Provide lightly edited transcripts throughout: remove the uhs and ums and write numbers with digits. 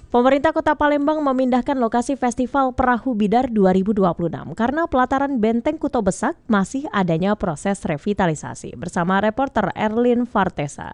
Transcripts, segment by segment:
Pemerintah Kota Palembang memindahkan lokasi Festival Perahu Bidar 2026 karena pelataran Benteng Kuto Besak masih adanya proses revitalisasi. Bersama reporter Erlin Fartesa.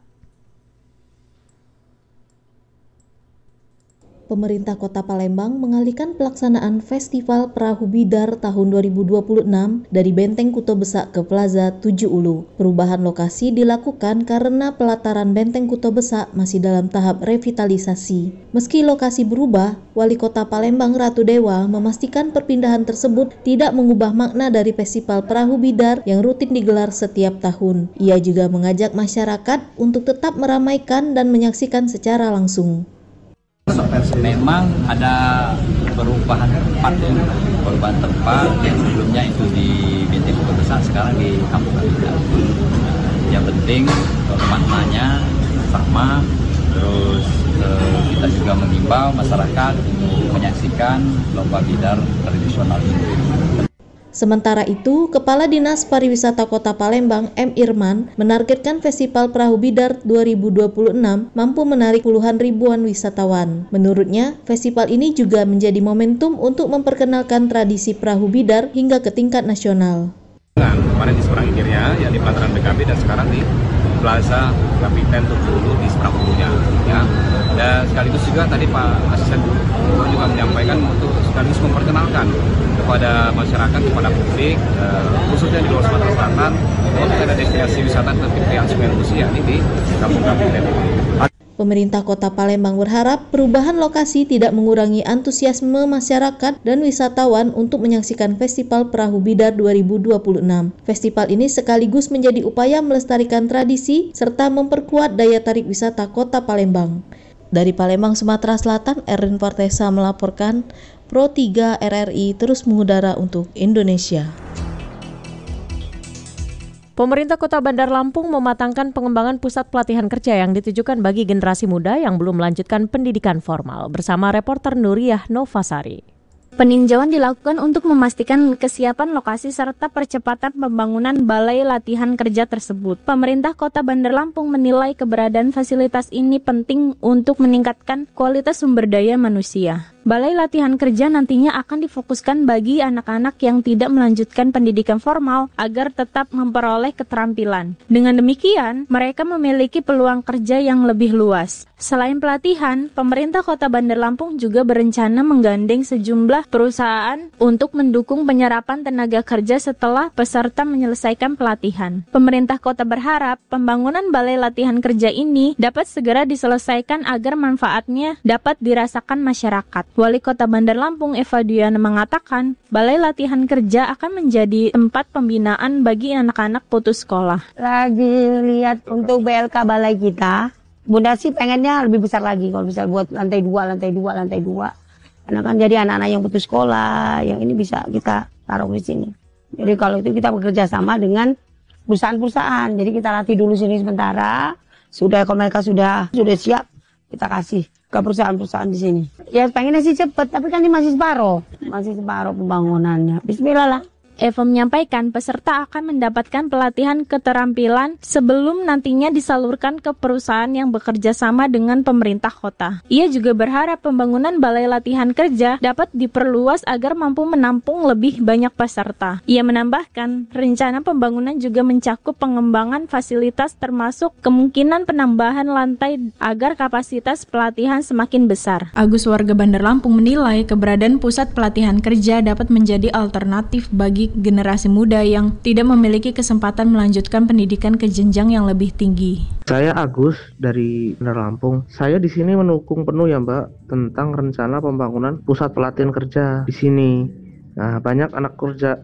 Pemerintah Kota Palembang mengalihkan pelaksanaan Festival Perahu Bidar tahun 2026 dari Benteng Kuto Besak ke Plaza 7 Ulu. Perubahan lokasi dilakukan karena pelataran Benteng Kuto Besak masih dalam tahap revitalisasi. Meski lokasi berubah, Wali Kota Palembang Ratu Dewa memastikan perpindahan tersebut tidak mengubah makna dari Festival Perahu Bidar yang rutin digelar setiap tahun. Ia juga mengajak masyarakat untuk tetap meramaikan dan menyaksikan secara langsung. Memang ada perubahan tempat yang sebelumnya itu di Benteng Kuto Besak, sekarang di Kampung Bidar. Yang penting maknanya sama, terus kita juga mengimbau masyarakat untuk menyaksikan lomba bidar tradisional ini. Sementara itu, Kepala Dinas Pariwisata Kota Palembang M. Irman menargetkan Festival Perahu Bidar 2026 mampu menarik puluhan ribuan wisatawan. Menurutnya, festival ini juga menjadi momentum untuk memperkenalkan tradisi perahu bidar hingga ke tingkat nasional. Kemarin di Seberang Indirnya, yang di pelataran BKB, dan sekarang di Plaza Kapiten Tujuh di Seberang Ulunya, ya. Dan sekaligus juga tadi Pak Asisten Gubernur juga menyampaikan untuk sekaligus memperkenalkan kepada masyarakat, kepada publik, khususnya di luar Sumatera Selatan, bahwa ada destinasi wisata tepian Sungai Lusi, yakni di Kampung Kapiten. Pemerintah Kota Palembang berharap perubahan lokasi tidak mengurangi antusiasme masyarakat dan wisatawan untuk menyaksikan Festival Perahu Bidar 2026. Festival ini sekaligus menjadi upaya melestarikan tradisi serta memperkuat daya tarik wisata Kota Palembang. Dari Palembang, Sumatera Selatan, Erlin Fartesa melaporkan. Pro 3 RRI terus mengudara untuk Indonesia. Pemerintah Kota Bandar Lampung mematangkan pengembangan pusat pelatihan kerja yang ditujukan bagi generasi muda yang belum melanjutkan pendidikan formal. Bersama reporter Nuriyah Novasari. Peninjauan dilakukan untuk memastikan kesiapan lokasi serta percepatan pembangunan balai latihan kerja tersebut. Pemerintah Kota Bandar Lampung menilai keberadaan fasilitas ini penting untuk meningkatkan kualitas sumber daya manusia. Balai latihan kerja nantinya akan difokuskan bagi anak-anak yang tidak melanjutkan pendidikan formal agar tetap memperoleh keterampilan. Dengan demikian, mereka memiliki peluang kerja yang lebih luas. Selain pelatihan, pemerintah Kota Bandar Lampung juga berencana menggandeng sejumlah perusahaan untuk mendukung penyerapan tenaga kerja setelah peserta menyelesaikan pelatihan. Pemerintah Kota berharap pembangunan balai latihan kerja ini dapat segera diselesaikan agar manfaatnya dapat dirasakan masyarakat. Wali Kota Bandar Lampung Eva Duyana mengatakan, balai latihan kerja akan menjadi tempat pembinaan bagi anak-anak putus sekolah. Lagi lihat untuk BLK balai kita, Bunda sih pengennya lebih besar lagi kalau bisa buat lantai 2. Karena kan jadi anak-anak yang putus sekolah, yang ini bisa kita taruh di sini. Jadi kalau itu kita bekerja sama dengan perusahaan-perusahaan. Jadi kita latih dulu sini sementara, kalau mereka sudah siap, kita kasih ke perusahaan-perusahaan di sini. Ya pengennya sih cepet, tapi kan ini masih separuh pembangunannya. Bismillah lah. Eva menyampaikan peserta akan mendapatkan pelatihan keterampilan sebelum nantinya disalurkan ke perusahaan yang bekerja sama dengan pemerintah kota. Ia juga berharap pembangunan balai latihan kerja dapat diperluas agar mampu menampung lebih banyak peserta. Ia menambahkan, rencana pembangunan juga mencakup pengembangan fasilitas termasuk kemungkinan penambahan lantai agar kapasitas pelatihan semakin besar. Agus, warga Bandar Lampung, menilai keberadaan pusat pelatihan kerja dapat menjadi alternatif bagi generasi muda yang tidak memiliki kesempatan melanjutkan pendidikan ke jenjang yang lebih tinggi. Saya Agus dari Bandar Lampung. Saya di sini mendukung penuh ya Mbak tentang rencana pembangunan pusat pelatihan kerja di sini. Nah, banyak anak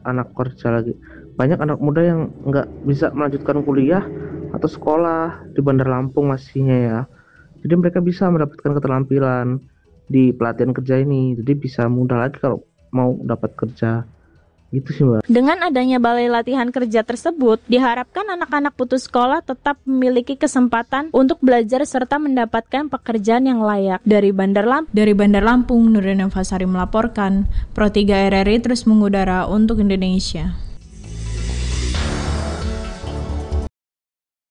muda yang nggak bisa melanjutkan kuliah atau sekolah di Bandar Lampung masihnya ya. Jadi mereka bisa mendapatkan keterampilan di pelatihan kerja ini. Jadi bisa mudah lagi kalau mau dapat kerja. Gitu sih Mbak. Dengan adanya balai latihan kerja tersebut, diharapkan anak-anak putus sekolah tetap memiliki kesempatan untuk belajar serta mendapatkan pekerjaan yang layak. Dari Bandar Lampung, Nuriyah Novasari melaporkan. Pro 3 RRI terus mengudara untuk Indonesia.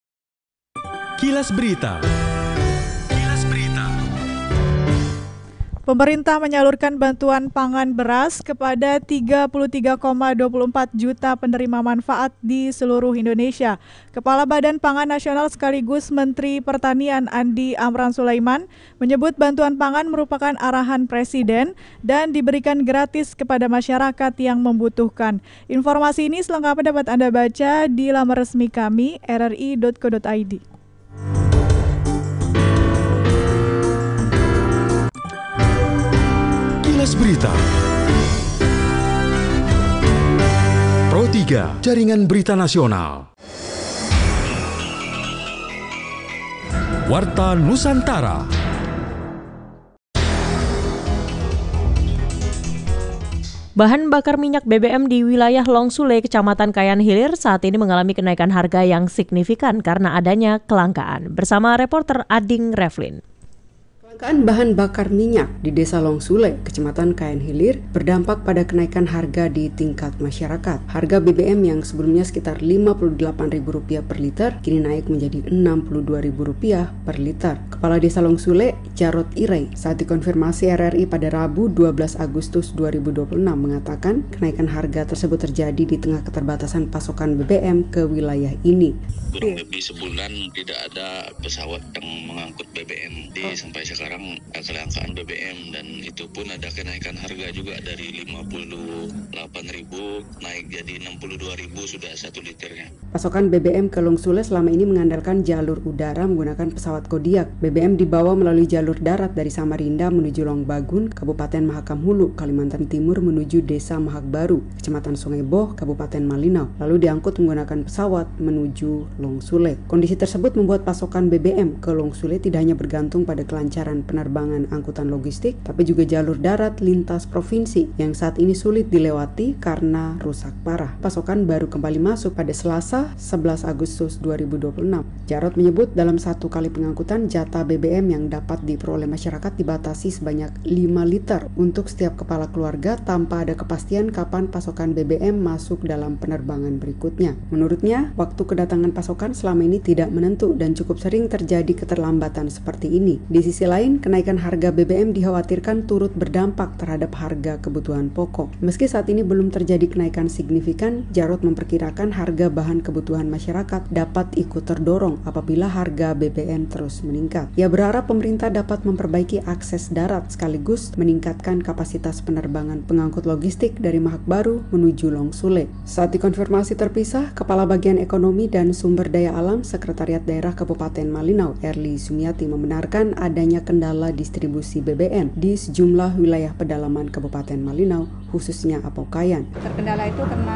Kilas Berita. Pemerintah menyalurkan bantuan pangan beras kepada 33,24 juta penerima manfaat di seluruh Indonesia. Kepala Badan Pangan Nasional sekaligus Menteri Pertanian Andi Amran Sulaiman menyebut bantuan pangan merupakan arahan Presiden dan diberikan gratis kepada masyarakat yang membutuhkan. Informasi ini selengkapnya dapat Anda baca di laman resmi kami rri.co.id. Kilas Berita Pro 3 Jaringan Berita Nasional. Warta Nusantara. Bahan bakar minyak BBM di wilayah Longsule, Kecamatan Kayan Hilir saat ini mengalami kenaikan harga yang signifikan karena adanya kelangkaan. Bersama reporter Ading Revlin. Kelangkaan bahan bakar minyak di Desa Longsule, Kecamatan Kayan Hilir, berdampak pada kenaikan harga di tingkat masyarakat. Harga BBM yang sebelumnya sekitar Rp58.000 per liter, kini naik menjadi Rp62.000 per liter. Kepala Desa Longsule, Jarod Irey, saat dikonfirmasi RRI pada Rabu 12 Agustus 2026 mengatakan kenaikan harga tersebut terjadi di tengah keterbatasan pasokan BBM ke wilayah ini. Kurang lebih sebulan tidak ada pesawat yang mengangkut BBM. Sampai sekarang kelangkaan BBM dan itu pun ada kenaikan harga juga dari 58.000 naik jadi 62.000 sudah 1 liternya. Pasokan BBM ke Longsule selama ini mengandalkan jalur udara menggunakan pesawat Kodiak. BBM dibawa melalui jalur darat dari Samarinda menuju Longbagun, Kabupaten Mahakam Hulu, Kalimantan Timur menuju Desa Mahak Baru, Kecamatan Sungai Boh, Kabupaten Malinau, lalu diangkut menggunakan pesawat menuju Longsule. Kondisi tersebut membuat pasokan BBM ke Longsule tidak hanya bergantung pada kelancaran penerbangan angkutan logistik, tapi juga jalur darat lintas provinsi yang saat ini sulit dilewati karena rusak parah. Pasokan baru kembali masuk pada Selasa 11 Agustus 2026. Jarod menyebut dalam satu kali pengangkutan jatah BBM yang dapat diperoleh masyarakat dibatasi sebanyak 5 liter untuk setiap kepala keluarga tanpa ada kepastian kapan pasokan BBM masuk dalam penerbangan berikutnya. Menurutnya, waktu kedatangan pasokan selama ini tidak menentu dan cukup sering terjadi keterlambatan seperti ini. Di sisi lain, kenaikan harga BBM dikhawatirkan turut berdampak terhadap harga kebutuhan pokok. Meski saat ini belum terjadi kenaikan signifikan, Jarod memperkirakan harga bahan kebutuhan masyarakat dapat ikut terdorong apabila harga BBM terus meningkat. Ia berharap pemerintah dapat memperbaiki akses darat sekaligus meningkatkan kapasitas penerbangan pengangkut logistik dari Mahak Baru menuju Longsule. Saat dikonfirmasi terpisah, Kepala Bagian Ekonomi dan Sumber Daya Alam Sekretariat Daerah Kabupaten Malinau, Erli Sumiati, membenarkan adanya kendala distribusi BBM di sejumlah wilayah pedalaman Kabupaten Malinau, khususnya Apokayan. Terkendala itu karena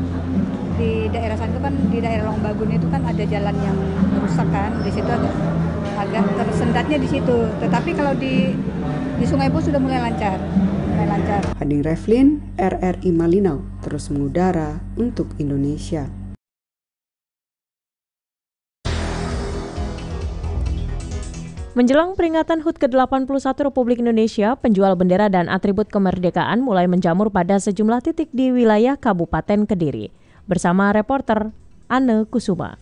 di daerah sana kan, di daerah Longbagun itu kan ada jalan yang rusak kan, di situ agak tersendatnya di situ. Tetapi kalau di Sungai Boh sudah mulai lancar. Ading Revlin, RRI Malinau, terus mengudara untuk Indonesia. Menjelang peringatan HUT ke-81 Republik Indonesia, penjual bendera dan atribut kemerdekaan mulai menjamur pada sejumlah titik di wilayah Kabupaten Kediri. Bersama reporter Anne Kusuma.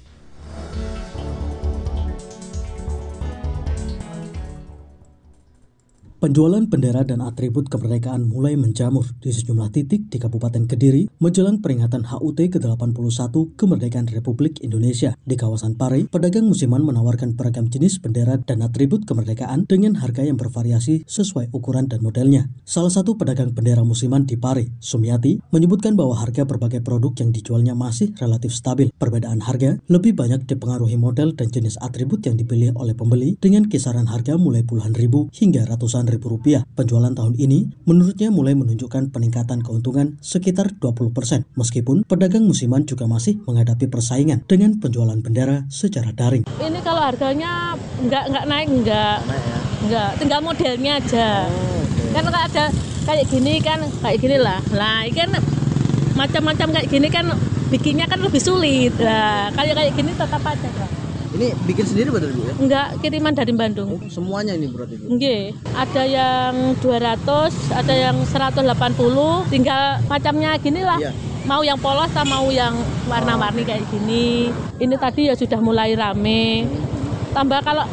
Penjualan bendera dan atribut kemerdekaan mulai menjamur di sejumlah titik di Kabupaten Kediri menjelang peringatan HUT ke-81 Kemerdekaan Republik Indonesia. Di kawasan Pare, pedagang musiman menawarkan beragam jenis bendera dan atribut kemerdekaan dengan harga yang bervariasi sesuai ukuran dan modelnya. Salah satu pedagang bendera musiman di Pare, Sumiati, menyebutkan bahwa harga berbagai produk yang dijualnya masih relatif stabil. Perbedaan harga lebih banyak dipengaruhi model dan jenis atribut yang dipilih oleh pembeli dengan kisaran harga mulai puluhan ribu hingga ratusan ribu rupiah. Penjualan tahun ini menurutnya mulai menunjukkan peningkatan keuntungan sekitar 20%, meskipun pedagang musiman juga masih menghadapi persaingan dengan penjualan bendera secara daring. Ini kalau harganya nggak naik, nggak, tinggal modelnya aja. Kan kalau ada kayak gini kan, kayak gini lah. Nah, ini kan macam-macam kayak gini kan bikinnya kan lebih sulit. Nah, kayak gini tetap aja kan. Ini bikin sendiri betul Bu ya? Enggak, kiriman dari Bandung. Semuanya ini berarti Bu? Nggih, ada yang 200, ada yang 180, tinggal macamnya gini lah. Iya. Mau yang polos atau mau yang warna-warni kayak gini. Ini tadi ya sudah mulai rame. Tambah kalau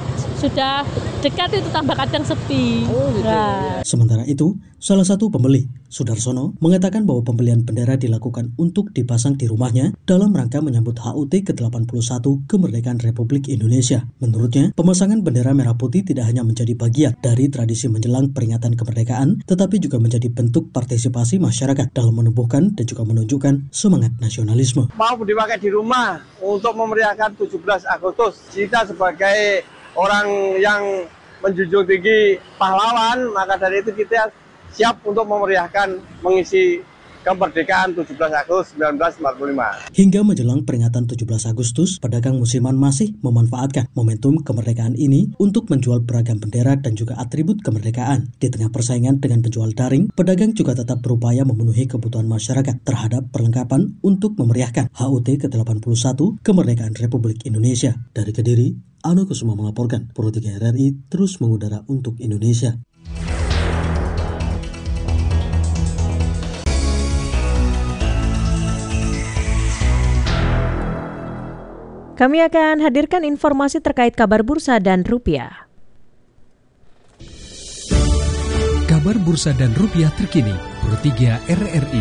sudah dekat itu tambah kadang sepi. Sementara itu, salah satu pembeli, Sudarsono, mengatakan bahwa pembelian bendera dilakukan untuk dipasang di rumahnya dalam rangka menyambut HUT ke-81 kemerdekaan Republik Indonesia. Menurutnya, pemasangan bendera merah putih tidak hanya menjadi bagian dari tradisi menjelang peringatan kemerdekaan, tetapi juga menjadi bentuk partisipasi masyarakat dalam menumbuhkan dan juga menunjukkan semangat nasionalisme. Mau dipakai di rumah untuk memeriahkan 17 Agustus. Kita sebagai orang yang menjunjung tinggi pahlawan, maka dari itu kita siap untuk memeriahkan mengisi kemerdekaan 17 Agustus 1945. Hingga menjelang peringatan 17 Agustus, pedagang musiman masih memanfaatkan momentum kemerdekaan ini untuk menjual beragam bendera dan juga atribut kemerdekaan. Di tengah persaingan dengan penjual daring, pedagang juga tetap berupaya memenuhi kebutuhan masyarakat terhadap perlengkapan untuk memeriahkan HUT ke-81 kemerdekaan Republik Indonesia. Dari Kediri, Ano Kusuma melaporkan, Pro 3 RRI terus mengudara untuk Indonesia. Kami akan hadirkan informasi terkait kabar bursa dan rupiah. Kabar bursa dan rupiah terkini, Pro 3 RRI.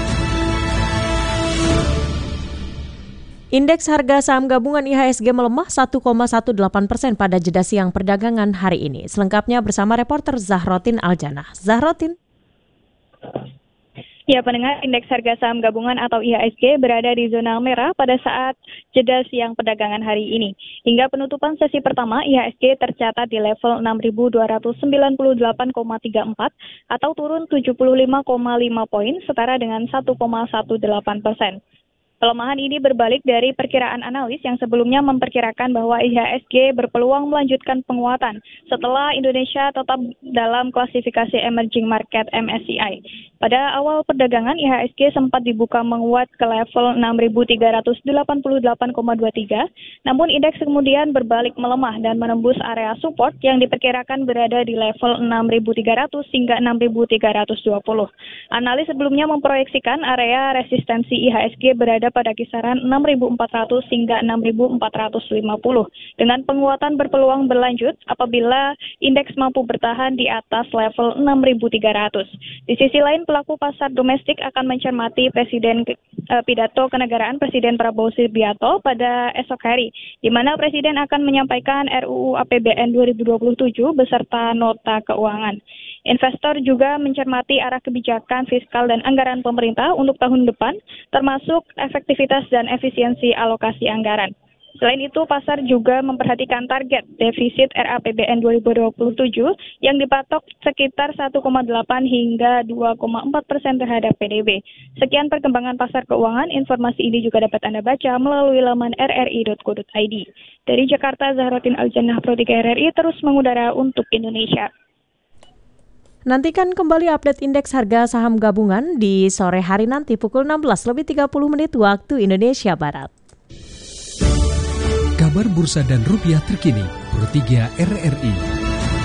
Indeks harga saham gabungan IHSG melemah 1,18% pada jeda siang perdagangan hari ini. Selengkapnya bersama reporter Zahrotin Aljanah. Zahrotin. Ya, pendengar, indeks harga saham gabungan atau IHSG berada di zona merah pada saat jeda siang perdagangan hari ini. Hingga penutupan sesi pertama, IHSG tercatat di level 6.298,34 atau turun 75,5 poin, setara dengan 1,18%. Pelemahan ini berbalik dari perkiraan analis yang sebelumnya memperkirakan bahwa IHSG berpeluang melanjutkan penguatan setelah Indonesia tetap dalam klasifikasi Emerging Market MSCI. Pada awal perdagangan, IHSG sempat dibuka menguat ke level 6.388,23, namun indeks kemudian berbalik melemah dan menembus area support yang diperkirakan berada di level 6.300 hingga 6.320. Analis sebelumnya memproyeksikan area resistensi IHSG berada pada kisaran 6.400 hingga 6.450 dengan penguatan berpeluang berlanjut apabila indeks mampu bertahan di atas level 6.300. Di sisi lain, pelaku pasar domestik akan mencermati pidato kenegaraan Presiden Prabowo Subianto pada esok hari, di mana Presiden akan menyampaikan RUU APBN 2027 beserta nota keuangan. Investor juga mencermati arah kebijakan fiskal dan anggaran pemerintah untuk tahun depan, termasuk efektivitas dan efisiensi alokasi anggaran. Selain itu, pasar juga memperhatikan target defisit RAPBN 2027 yang dipatok sekitar 1,8 hingga 2,4% terhadap PDB. Sekian perkembangan pasar keuangan, informasi ini juga dapat Anda baca melalui laman rri.co.id. Dari Jakarta, Zahrotin Aljanah, Pro 3 RRI terus mengudara untuk Indonesia. Nantikan kembali update indeks harga saham gabungan di sore hari nanti pukul 16:30 waktu Indonesia Barat. Kabar bursa dan rupiah terkini, Pro 3 RRI.